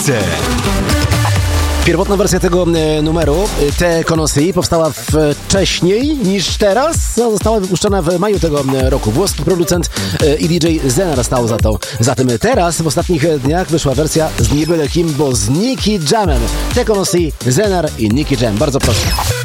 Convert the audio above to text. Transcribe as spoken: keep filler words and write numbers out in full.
Mixe. Pierwotna wersja tego e, numeru, Te Conocí, powstała wcześniej niż teraz. No, została wypuszczona w maju tego roku. Włoski producent e, i D J Zenar stał za to. Zatem teraz, w ostatnich dniach, wyszła wersja z nie byle kim, bo z Nicky Jamem. Te Conocí, Zenar i Nicky Jam. Bardzo proszę.